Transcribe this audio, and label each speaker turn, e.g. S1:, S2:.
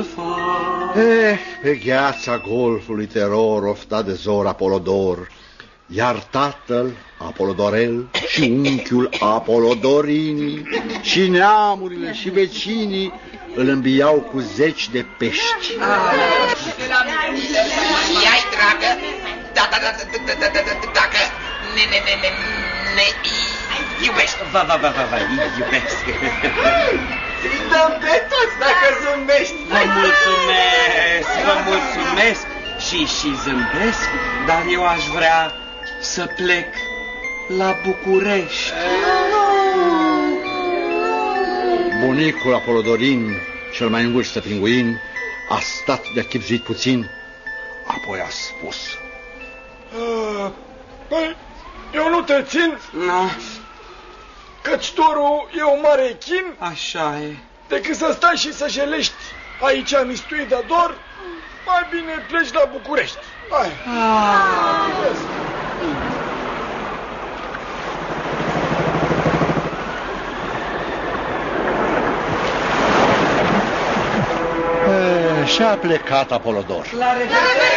S1: Pe gheața golfului teror ofta de zor Apolodor, iar tatăl Apolodorel și unchiul Apolodorini și neamurile și vecinii îl îmbiau cu 10 de pești.
S2: Ia-i, dragă, dacă ne iubești.
S3: Vă iubesc.
S2: Îi dăm pe toți dacă zâmbești.
S3: Vă mulțumesc și zâmbesc, dar eu aș vrea să plec la București.
S1: Bunicul Apolodorin, cel mai în vârstă pinguin, a stat de chipzuit puțin, apoi a spus:
S4: Păi, eu nu te țin,
S3: No.
S4: căci torul e o mare chin,
S3: Așa e.
S4: decât să stai și să jelești aici mistuit de dor, mai bine pleci la București. Hai.
S1: Și a plecat Apolodor.
S3: La revedere!